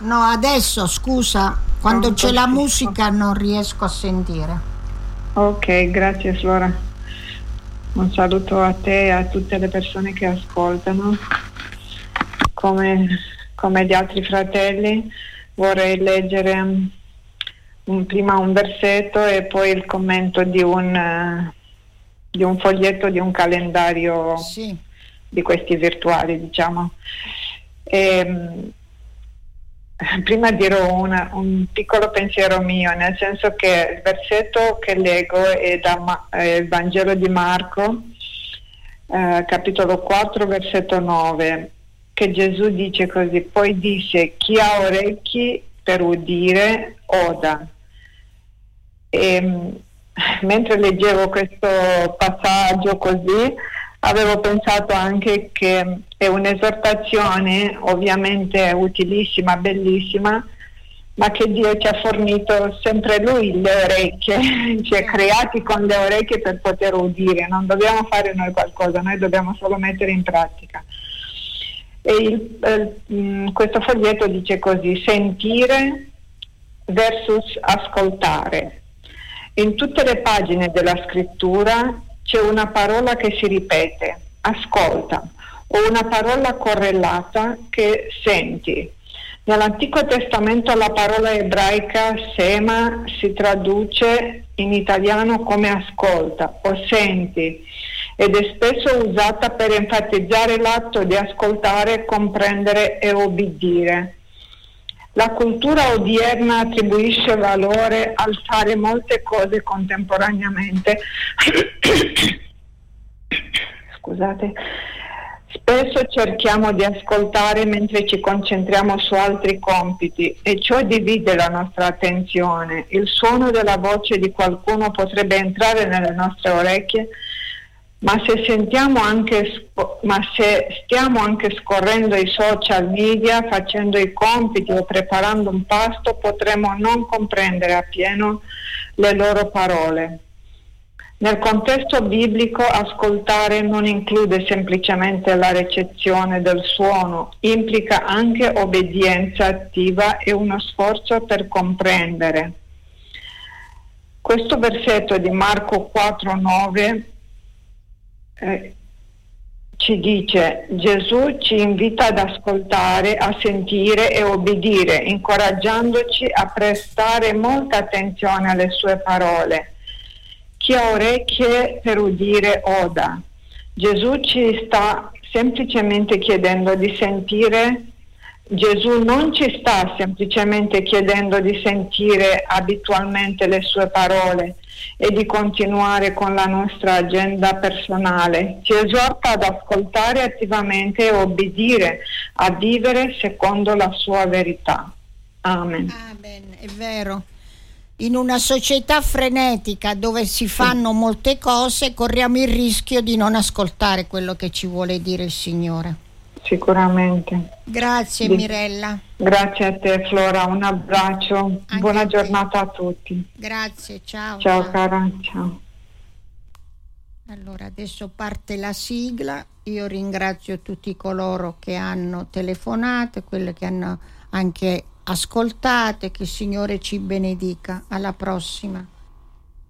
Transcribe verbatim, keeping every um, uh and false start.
No, adesso scusa, quando Ah, c'è la sì. musica non riesco a sentire. Ok, grazie Flora. Un saluto a te e a tutte le persone che ascoltano. Come, come gli altri fratelli vorrei leggere um, un- prima un versetto e poi il commento di un, eh, di un foglietto, di un calendario Sì, di questi virtuali, diciamo. E, prima dirò una- un piccolo pensiero mio, nel senso che il versetto che leggo è da Ma- è il Vangelo di Marco, eh, capitolo quattro, versetto nove, che Gesù dice così: poi disse, chi ha orecchi per udire oda. E, mh, mentre leggevo questo passaggio così, avevo pensato anche che è un'esortazione ovviamente utilissima, bellissima, ma che Dio ci ha fornito sempre Lui le orecchie, ci ha creati con le orecchie per poter udire, non dobbiamo fare noi qualcosa, noi dobbiamo solo mettere in pratica. E il, eh, mh, questo foglietto dice così: sentire versus ascoltare. In tutte le pagine della scrittura c'è una parola che si ripete, ascolta, o una parola correlata che senti. Nell'Antico Testamento la parola ebraica sema si traduce in italiano come ascolta o senti ed è spesso usata per enfatizzare l'atto di ascoltare, comprendere e obbedire. La cultura odierna attribuisce valore al fare molte cose contemporaneamente. Scusate. Spesso cerchiamo di ascoltare mentre ci concentriamo su altri compiti e ciò divide la nostra attenzione. Il suono della voce di qualcuno potrebbe entrare nelle nostre orecchie, ma se sentiamo anche, ma se stiamo anche scorrendo i social media, facendo i compiti o preparando un pasto, potremo non comprendere appieno le loro parole. Nel contesto biblico, ascoltare non include semplicemente la ricezione del suono, implica anche obbedienza attiva e uno sforzo per comprendere. Questo versetto di Marco quattro nove Eh, ci dice: Gesù ci invita ad ascoltare, a sentire e obbedire, incoraggiandoci a prestare molta attenzione alle sue parole. Chi ha orecchie per udire oda. Gesù ci sta semplicemente chiedendo di sentire. Gesù non ci sta semplicemente chiedendo di sentire abitualmente le sue parole e di continuare con la nostra agenda personale. Ci esorta ad ascoltare attivamente e obbedire, a vivere secondo la sua verità. Amen. Amen, è vero. In una società frenetica dove si fanno molte cose, corriamo il rischio di non ascoltare quello che ci vuole dire il Signore. Sicuramente. Grazie Di- Mirella. Grazie a te Flora, un abbraccio, Anche buona a te. giornata a tutti. Grazie, ciao. Ciao cara, ciao. Allora, adesso parte la sigla. Io ringrazio tutti coloro che hanno telefonato, quelli che hanno anche ascoltato. Che il Signore ci benedica. Alla prossima.